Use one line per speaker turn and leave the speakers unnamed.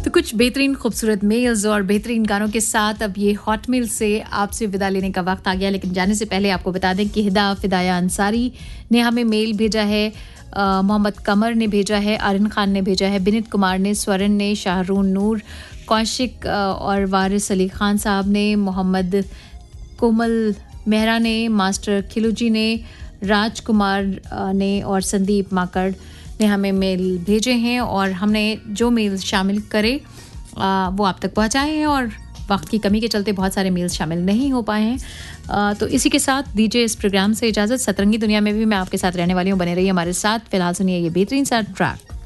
तो कुछ बेहतरीन खूबसूरत मेल्स और बेहतरीन गानों के साथ अब ये हॉट मेल से आपसे विदा लेने का वक्त आ गया, लेकिन जाने से पहले आपको बता दें कि हिदा फिदाया अंसारी ने हमें मेल भेजा है, मोहम्मद कमर ने भेजा है, आरिन खान ने भेजा है, बिनित कुमार ने, स्वरण ने, शाहरून नूर, कौशिक और वारिस अली खान साहब ने, मोहम्मद कोमल मेहरा ने, मास्टर खिलूजी ने, राजकुमार ने और संदीप माकड़ ने हमें मेल भेजे हैं और हमने जो मेल शामिल करे वो आप तक पहुंचाए हैं और वक्त की कमी के चलते बहुत सारे मेल्स शामिल नहीं हो पाए हैं। तो इसी के साथ दीजिए इस प्रोग्राम से इजाज़त। सतरंगी दुनिया में भी मैं आपके साथ रहने वाली हूँ, बने रहिए हमारे साथ। फिलहाल सुनिए ये बेहतरीन सा ट्रैक।